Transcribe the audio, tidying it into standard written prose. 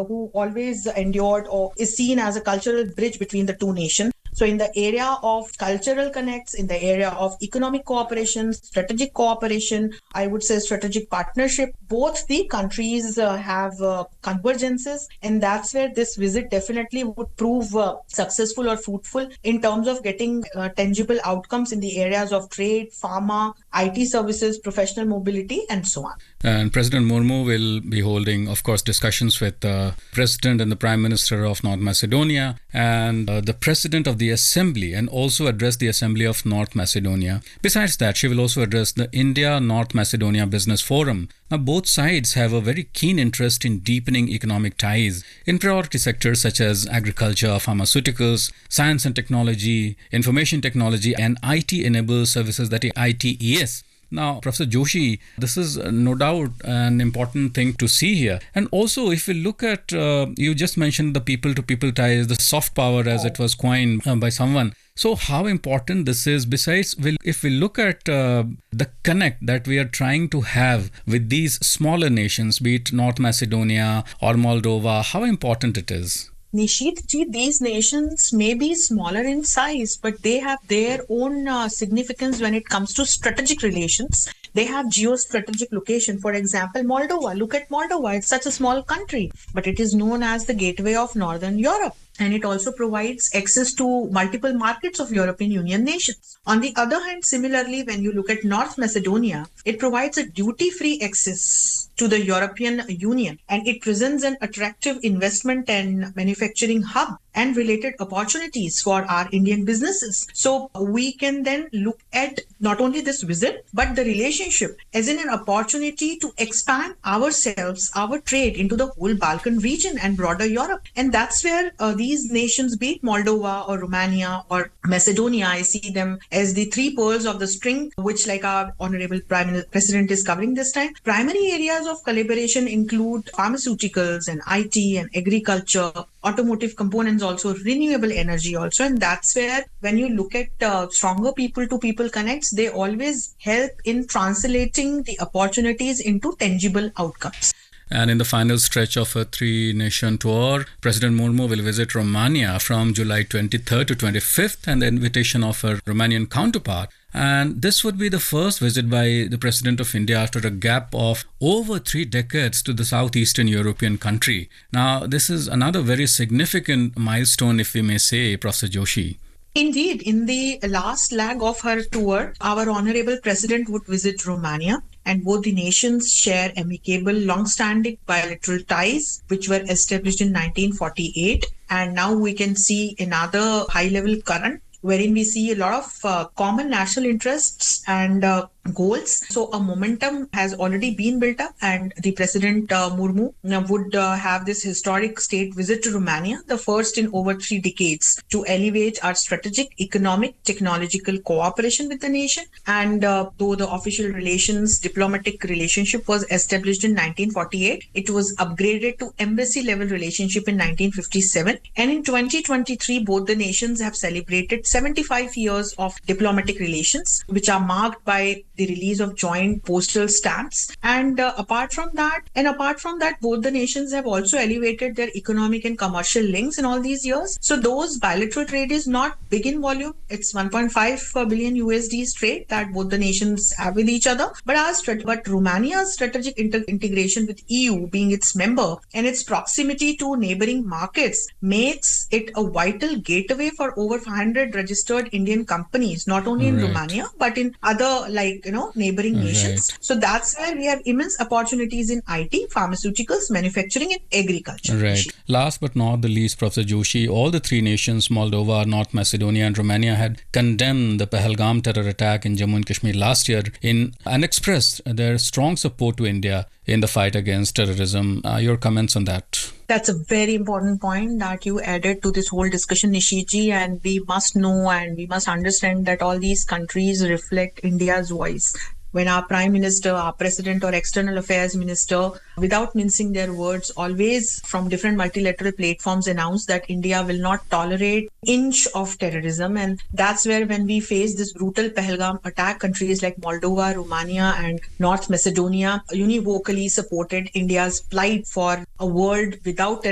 who always endured or is seen as a cultural bridge between the two nations. So in the area of cultural connects, in the area of economic cooperation, strategic cooperation, I would say strategic partnership, both the countries have convergences, and that's where this visit definitely would prove successful or fruitful in terms of getting tangible outcomes in the areas of trade, pharma, IT services, professional mobility, and so on. And President Murmu will be holding, of course, discussions with the President and the Prime Minister of North Macedonia and the President of the Assembly, and also address the Assembly of North Macedonia. Besides that, she will also address the India-North Macedonia Business Forum. Now, both sides have a very keen interest in deepening economic ties in priority sectors such as agriculture, pharmaceuticals, science and technology, information technology, and IT-enabled services, that is ITES. Now, Professor Joshi, this is no doubt an important thing to see here. And also, if we look at, you just mentioned the people-to-people ties, the soft power as it was coined by someone. So how important this is, besides, if we look at the connect that we are trying to have with these smaller nations, be it North Macedonia or Moldova, how important it is? Nishit ji, these nations may be smaller in size, but they have their own significance when it comes to strategic relations. They have geostrategic location. For example, Moldova. Look at Moldova. It's such a small country, but it is known as the gateway of Northern Europe. And it also provides access to multiple markets of European Union nations. On the other hand, similarly, when you look at North Macedonia, it provides a duty-free access to the European Union, and it presents an attractive investment and manufacturing hub and related opportunities for our Indian businesses. So we can then look at not only this visit, but the relationship as in an opportunity to expand ourselves, our trade into the whole Balkan region and broader Europe. And that's where these nations, be it Moldova or Romania or Macedonia, I see them as the three pearls of the string, which, like our Honorable President is covering this time. Primary areas of collaboration include pharmaceuticals and IT and agriculture, automotive components also, renewable energy also. And that's where when you look at stronger people-to-people connects, they always help in translating the opportunities into tangible outcomes. And in the final stretch of a three-nation tour, President Murmu will visit Romania from July 23rd to 25th, and the invitation of her Romanian counterpart. And this would be the first visit by the President of India after a gap of over 3 decades to the southeastern European country. Now, this is another very significant milestone, if we may say, Professor Joshi. Indeed, in the last leg of her tour, our Honorable President would visit Romania, and both the nations share amicable, long-standing bilateral ties, which were established in 1948. And now we can see another high-level current, wherein we see a lot of common national interests and goals. So a momentum has already been built up, and the President Murmu would have this historic state visit to Romania, the first in over 3 decades, to elevate our strategic, economic, technological cooperation with the nation. And though the official relations, diplomatic relationship was established in 1948, it was upgraded to embassy-level relationship in 1957. And in 2023, both the nations have celebrated 75 years of diplomatic relations, which are marked by the release of joint postal stamps. And apart from that, both the nations have also elevated their economic and commercial links in all these years. So those bilateral trade is not big in volume. It's 1.5 billion USD trade that both the nations have with each other. But Romania's strategic integration with EU, being its member, and its proximity to neighboring markets makes it a vital gateway for over 500 registered Indian companies, not only in Romania, but in other neighboring nations. So that's where we have immense opportunities in IT, pharmaceuticals, manufacturing, and agriculture. Right. Last but not the least, Professor Joshi, all the 3 nations, Moldova, North Macedonia, and Romania, had condemned the Pahalgam terror attack in Jammu and Kashmir last year and expressed their strong support to India in the fight against terrorism. Your comments on that? That's a very important point that you added to this whole discussion, Nishiji, and we must know and we must understand that all these countries reflect India's voice. When our Prime Minister, our President or External Affairs Minister, without mincing their words, always from different multilateral platforms announce that India will not tolerate inch of terrorism. And that's where when we face this brutal Pahalgam attack, countries like Moldova, Romania and North Macedonia univocally supported India's plight for a world without terrorism